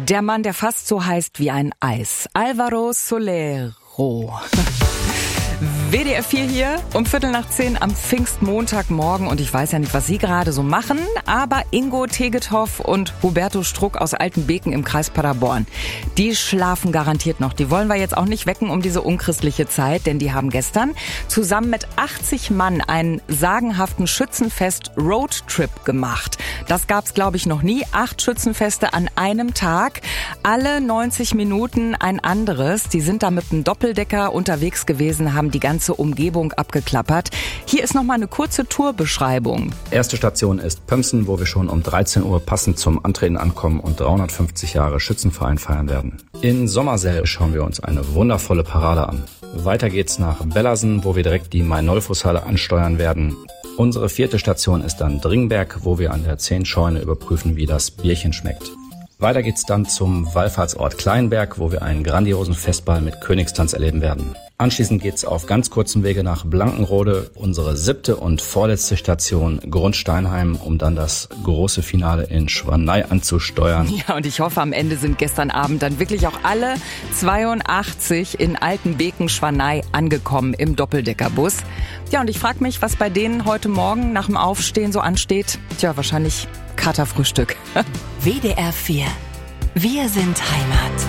Der Mann, der fast so heißt wie ein Eis. Álvaro Soler. WDR 4 hier um 9:15 am Pfingstmontagmorgen und ich weiß ja nicht, was Sie gerade so machen, aber Ingo Tegethoff und Huberto Struck aus Altenbeken im Kreis Paderborn, die schlafen garantiert noch. Die wollen wir jetzt auch nicht wecken um diese unchristliche Zeit, denn die haben gestern zusammen mit 80 Mann einen sagenhaften Schützenfest-Roadtrip gemacht. Das gab's, glaube ich, noch nie. 8 Schützenfeste an einem Tag, alle 90 Minuten ein anderes. Die sind da mit einem Doppeldecker unterwegs gewesen, haben die ganze Umgebung abgeklappert. Hier ist nochmal eine kurze Tourbeschreibung. Erste Station ist Pömsen, wo wir schon um 13 Uhr passend zum Antreten ankommen und 350 Jahre Schützenverein feiern werden. In Sommersell schauen wir uns eine wundervolle Parade an. Weiter geht's nach Bellersen, wo wir direkt die Main-Nolfus-Halle ansteuern werden. Unsere 4. Station ist dann Dringberg, wo wir an der 10-Scheune überprüfen, wie das Bierchen schmeckt. Weiter geht's dann zum Wallfahrtsort Kleinberg, wo wir einen grandiosen Festball mit Königstanz erleben werden. Anschließend geht's auf ganz kurzem Wege nach Blankenrode, unsere 7. und vorletzte Station Grundsteinheim, um dann das große Finale in Schwanei anzusteuern. Ja, und ich hoffe, am Ende sind gestern Abend dann wirklich auch alle 82 in Altenbeken-Schwanei angekommen im Doppeldeckerbus. Ja, und ich frage mich, was bei denen heute Morgen nach dem Aufstehen so ansteht. Tja, wahrscheinlich Katerfrühstück. WDR 4. Wir sind Heimat.